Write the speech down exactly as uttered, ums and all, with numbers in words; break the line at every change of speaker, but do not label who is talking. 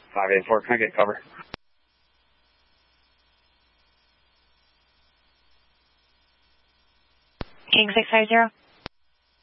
five eight four, can I get cover?
King six five zero.